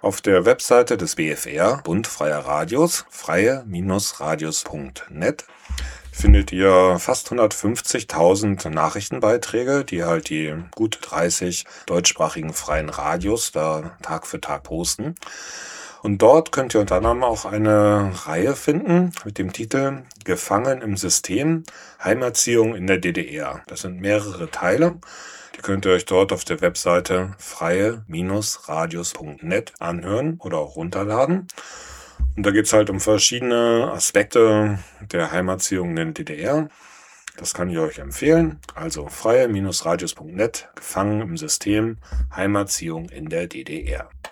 Auf der Webseite des BFR, Bund Freier Radios, freie-radios.net, findet ihr fast 150.000 Nachrichtenbeiträge, die halt die gut 30 deutschsprachigen freien Radios da Tag für Tag posten. Und dort könnt ihr unter anderem auch eine Reihe finden mit dem Titel Gefangen im System, Heimerziehung in der DDR. Das sind mehrere Teile. Die könnt ihr euch dort auf der Webseite freie-radios.net anhören oder auch runterladen. Und da geht es halt um verschiedene Aspekte der Heimerziehung in der DDR. Das kann ich euch empfehlen. Also freie-radios.net, Gefangen im System, Heimerziehung in der DDR.